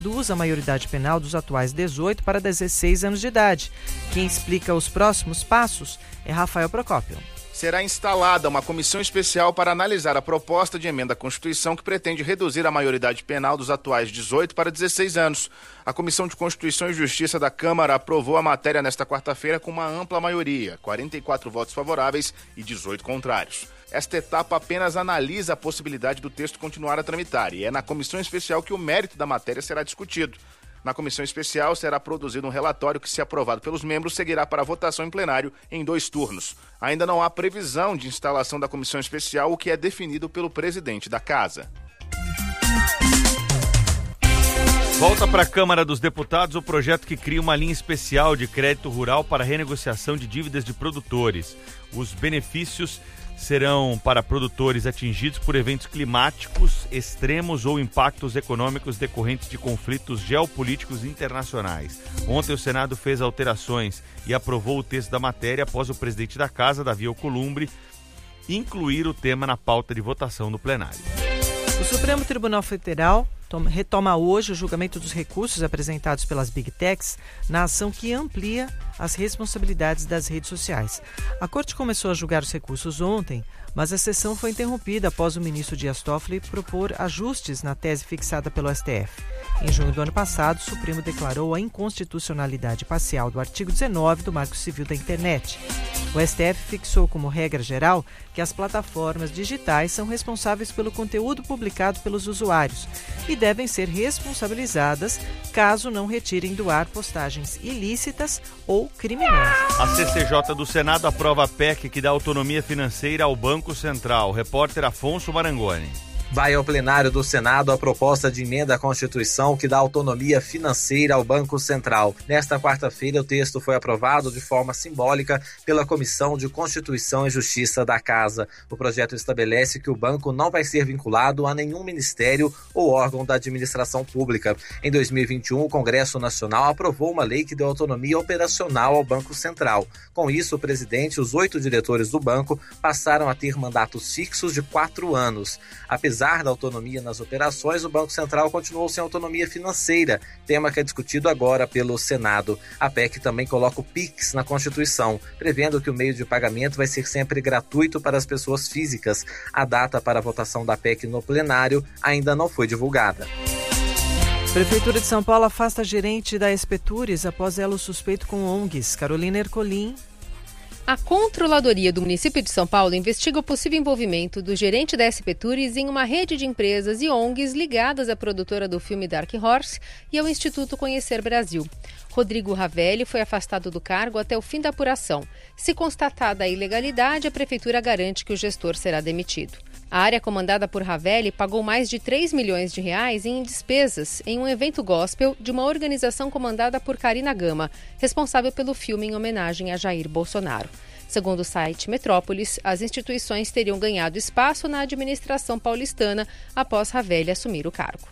reduz a maioridade penal dos atuais 18 para 16 anos de idade. Quem explica os próximos passos é Rafael Procópio. Será instalada uma comissão especial para analisar a proposta de emenda à Constituição que pretende reduzir a maioridade penal dos atuais 18 para 16 anos. A Comissão de Constituição e Justiça da Câmara aprovou a matéria nesta quarta-feira com uma ampla maioria, 44 votos favoráveis e 18 contrários. Esta etapa apenas analisa a possibilidade do texto continuar a tramitar e é na comissão especial que o mérito da matéria será discutido. Na comissão especial será produzido um relatório que, se aprovado pelos membros, seguirá para a votação em plenário em 2 turnos. Ainda não há previsão de instalação da comissão especial, o que é definido pelo presidente da Casa. Volta para a Câmara dos Deputados o projeto que cria uma linha especial de crédito rural para renegociação de dívidas de produtores. Os benefícios serão para produtores atingidos por eventos climáticos extremos ou impactos econômicos decorrentes de conflitos geopolíticos internacionais. Ontem o Senado fez alterações e aprovou o texto da matéria após o presidente da Casa, Davi Alcolumbre, incluir o tema na pauta de votação no plenário. O Supremo Tribunal Federal retoma hoje o julgamento dos recursos apresentados pelas Big Techs na ação que amplia as responsabilidades das redes sociais. A Corte começou a julgar os recursos ontem, mas a sessão foi interrompida após o ministro Dias Toffoli propor ajustes na tese fixada pelo STF. Em junho do ano passado, o Supremo declarou a inconstitucionalidade parcial do artigo 19 do Marco Civil da Internet. O STF fixou como regra geral que as plataformas digitais são responsáveis pelo conteúdo publicado pelos usuários e devem ser responsabilizadas caso não retirem do ar postagens ilícitas ou criminosas. A CCJ do Senado aprova a PEC que dá autonomia financeira ao Banco Central. Repórter Afonso Marangoni. Vai ao plenário do Senado a proposta de emenda à Constituição que dá autonomia financeira ao Banco Central. Nesta quarta-feira, o texto foi aprovado de forma simbólica pela Comissão de Constituição e Justiça da Casa. O projeto estabelece que o banco não vai ser vinculado a nenhum ministério ou órgão da administração pública. Em 2021, o Congresso Nacional aprovou uma lei que deu autonomia operacional ao Banco Central. Com isso, o presidente e os 8 diretores do banco passaram a ter mandatos fixos de 4 anos. Apesar da autonomia nas operações, o Banco Central continuou sem autonomia financeira, tema que é discutido agora pelo Senado. A PEC também coloca o PIX na Constituição, prevendo que o meio de pagamento vai ser sempre gratuito para as pessoas físicas. A data para a votação da PEC no plenário ainda não foi divulgada. Prefeitura de São Paulo afasta gerente da Espetures após elo suspeito com ONGs. Carolina Ercolim. A Controladoria do município de São Paulo investiga o possível envolvimento do gerente da Espetures em uma rede de empresas e ONGs ligadas à produtora do filme Dark Horse e ao Instituto Conhecer Brasil. Rodrigo Ravelli foi afastado do cargo até o fim da apuração. Se constatada a ilegalidade, a prefeitura garante que o gestor será demitido. A área comandada por Ravelli pagou mais de 3 milhões de reais em despesas em um evento gospel de uma organização comandada por Karina Gama, responsável pelo filme em homenagem a Jair Bolsonaro. Segundo o site Metrópolis, as instituições teriam ganhado espaço na administração paulistana após Ravelli assumir o cargo.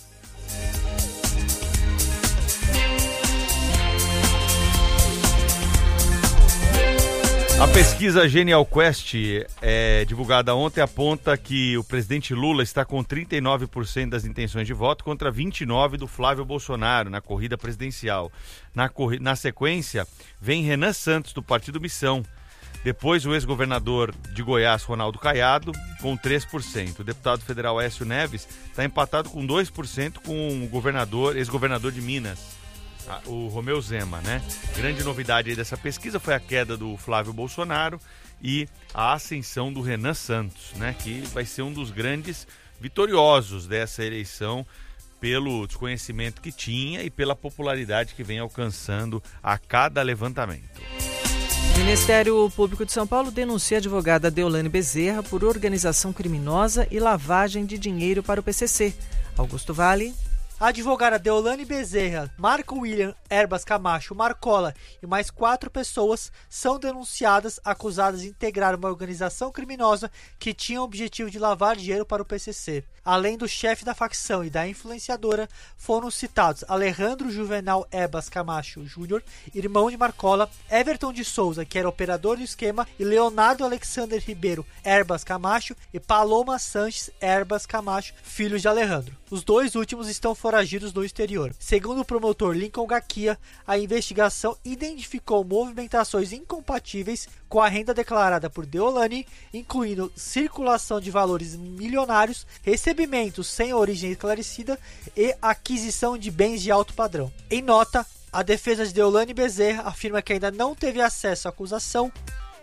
A pesquisa Genial Quest, divulgada ontem, aponta que o presidente Lula está com 39% das intenções de voto contra 29% do Flávio Bolsonaro na corrida presidencial. Na sequência, vem Renan Santos, do Partido Missão. Depois, o ex-governador de Goiás, Ronaldo Caiado, com 3%. O deputado federal Aécio Neves está empatado com 2% com o ex-governador de Minas, o Romeu Zema, né? Grande novidade aí dessa pesquisa foi a queda do Flávio Bolsonaro e a ascensão do Renan Santos, né? Que vai ser um dos grandes vitoriosos dessa eleição pelo desconhecimento que tinha e pela popularidade que vem alcançando a cada levantamento. O Ministério Público de São Paulo denuncia a advogada Deolane Bezerra por organização criminosa e lavagem de dinheiro para o PCC. Augusto Vale. A advogada Deolane Bezerra, Marco William Erbas Camacho Marcola e mais 4 pessoas são denunciadas acusadas de integrar uma organização criminosa que tinha o objetivo de lavar dinheiro para o PCC. Além do chefe da facção e da influenciadora, foram citados Alejandro Juvenal Erbas Camacho Júnior, irmão de Marcola, Everton de Souza, que era operador do esquema, e Leonardo Alexander Ribeiro Erbas Camacho e Paloma Sanches Erbas Camacho, filhos de Alejandro. Os dois últimos estão foragidos no exterior. Segundo o promotor Lincoln Gaquia, a investigação identificou movimentações incompatíveis com a renda declarada por Deolane, incluindo circulação de valores milionários, recebimentos sem origem esclarecida e aquisição de bens de alto padrão. Em nota, a defesa de Deolane Bezerra afirma que ainda não teve acesso à acusação.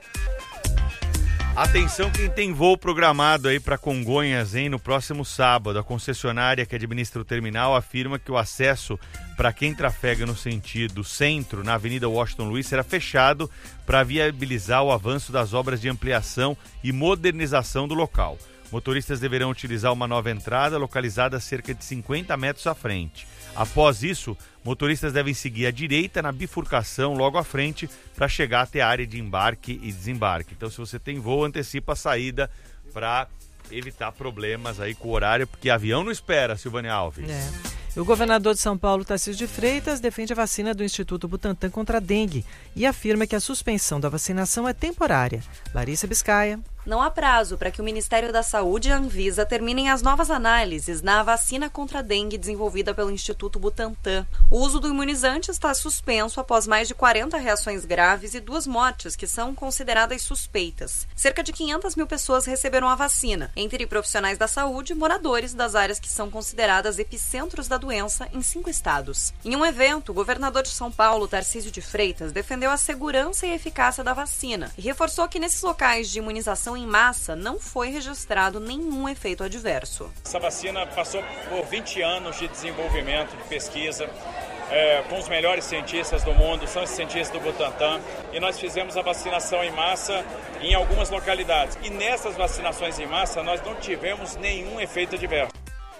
Atenção quem tem voo programado aí para Congonhas, hein, no próximo sábado. A concessionária que administra o terminal afirma que o acesso para quem trafega no sentido centro, na Avenida Washington Luiz, será fechado para viabilizar o avanço das obras de ampliação e modernização do local. Motoristas deverão utilizar uma nova entrada localizada a cerca de 50 metros à frente. Após isso, motoristas devem seguir à direita na bifurcação logo à frente para chegar até a área de embarque e desembarque. Então, se você tem voo, antecipa a saída para evitar problemas aí com o horário, porque avião não espera, Silvânia Alves. O governador de São Paulo, Tarcísio de Freitas, defende a vacina do Instituto Butantan contra a dengue e afirma que a suspensão da vacinação é temporária. Larissa Biscaia. Não há prazo para que o Ministério da Saúde e a Anvisa terminem as novas análises na vacina contra a dengue desenvolvida pelo Instituto Butantan. O uso do imunizante está suspenso após mais de 40 reações graves e 2 mortes que são consideradas suspeitas. Cerca de 500 mil pessoas receberam a vacina, entre profissionais da saúde e moradores das áreas que são consideradas epicentros da doença em 5 estados. Em um evento, o governador de São Paulo, Tarcísio de Freitas, defendeu a segurança e eficácia da vacina e reforçou que nesses locais de imunização em massa não foi registrado nenhum efeito adverso. Essa vacina passou por 20 anos de desenvolvimento, de pesquisa, com os melhores cientistas do mundo, são os cientistas do Butantan, e nós fizemos a vacinação em massa em algumas localidades. E nessas vacinações em massa nós não tivemos nenhum efeito adverso.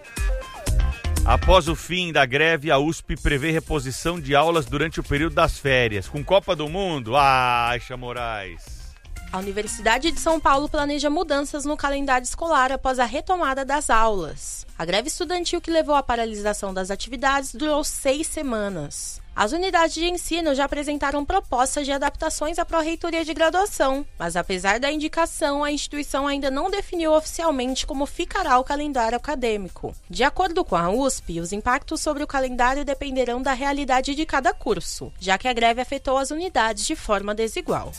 Após o fim da greve, a USP prevê reposição de aulas durante o período das férias. Com Copa do Mundo? Aixa Moraes. A Universidade de São Paulo planeja mudanças no calendário escolar após a retomada das aulas. A greve estudantil que levou à paralisação das atividades durou 6 semanas. As unidades de ensino já apresentaram propostas de adaptações à pró-reitoria de graduação, mas apesar da indicação, a instituição ainda não definiu oficialmente como ficará o calendário acadêmico. De acordo com a USP, os impactos sobre o calendário dependerão da realidade de cada curso, já que a greve afetou as unidades de forma desigual.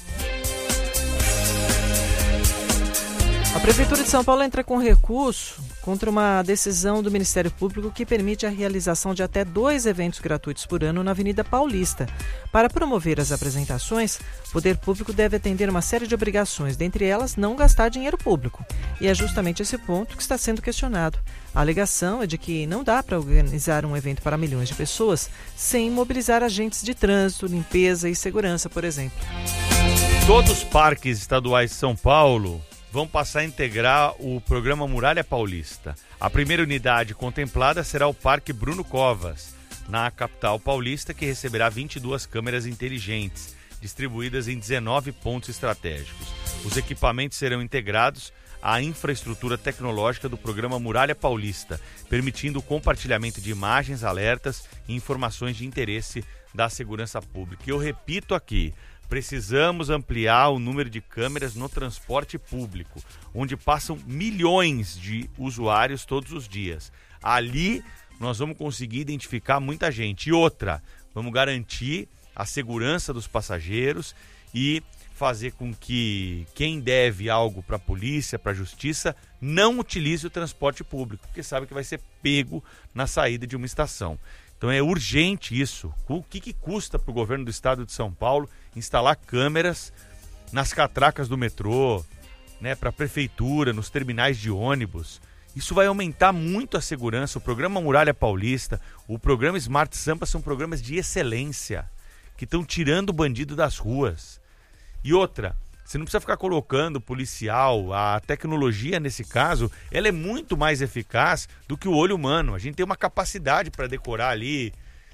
A Prefeitura de São Paulo entra com recurso contra uma decisão do Ministério Público que permite a realização de até 2 eventos gratuitos por ano na Avenida Paulista. Para promover as apresentações, o Poder Público deve atender uma série de obrigações, dentre elas não gastar dinheiro público. E é justamente esse ponto que está sendo questionado. A alegação é de que não dá para organizar um evento para milhões de pessoas sem mobilizar agentes de trânsito, limpeza e segurança, por exemplo. Todos os parques estaduais de São Paulo vão passar a integrar o programa Muralha Paulista. A primeira unidade contemplada será o Parque Bruno Covas, na capital paulista, que receberá 22 câmeras inteligentes, distribuídas em 19 pontos estratégicos. Os equipamentos serão integrados à infraestrutura tecnológica do programa Muralha Paulista, permitindo o compartilhamento de imagens, alertas e informações de interesse da segurança pública. E eu repito aqui, precisamos ampliar o número de câmeras no transporte público, onde passam milhões de usuários todos os dias. Ali nós vamos conseguir identificar muita gente. E outra, vamos garantir a segurança dos passageiros e fazer com que quem deve algo para a polícia, para a justiça, não utilize o transporte público, porque sabe que vai ser pego na saída de uma estação. Então é urgente isso. O que custa para o governo do estado de São Paulo instalar câmeras nas catracas do metrô, né, para a prefeitura, nos terminais de ônibus? Isso vai aumentar muito a segurança. O programa Muralha Paulista, o programa Smart Sampa são programas de excelência que estão tirando o bandido das ruas. E outra, você não precisa ficar colocando policial, a tecnologia nesse caso, ela é muito mais eficaz do que o olho humano. A gente tem uma capacidade para decorar ali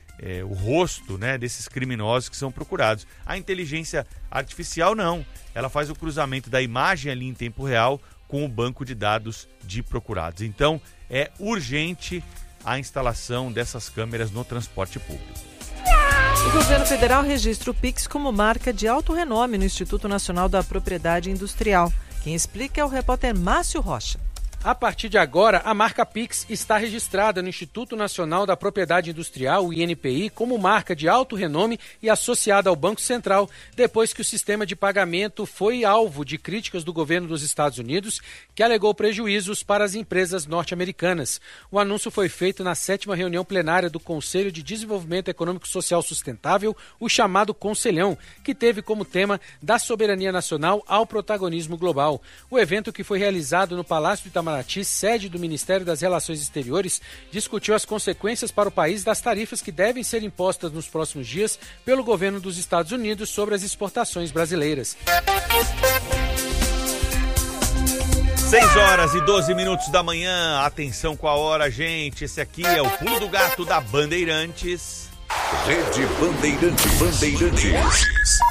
o rosto, né, desses criminosos que são procurados. A inteligência artificial não, ela faz o cruzamento da imagem ali em tempo real com o banco de dados de procurados. Então é urgente a instalação dessas câmeras no transporte público. O governo federal registra o Pix como marca de alto renome no Instituto Nacional da Propriedade Industrial. Quem explica é o repórter Márcio Rocha. A partir de agora, a marca Pix está registrada no Instituto Nacional da Propriedade Industrial, o INPI, como marca de alto renome e associada ao Banco Central, depois que o sistema de pagamento foi alvo de críticas do governo dos Estados Unidos, que alegou prejuízos para as empresas norte-americanas. O anúncio foi feito na 7ª reunião plenária do Conselho de Desenvolvimento Econômico e Social Sustentável, o chamado Conselhão, que teve como tema da soberania nacional ao protagonismo global. O evento, que foi realizado no Palácio de Itamaraty, sede do Ministério das Relações Exteriores, discutiu as consequências para o país das tarifas que devem ser impostas nos próximos dias pelo governo dos Estados Unidos sobre as exportações brasileiras. 6h12 da manhã, atenção com a hora, gente. Esse aqui é o Pulo do Gato da Bandeirantes. Rede Bandeirantes.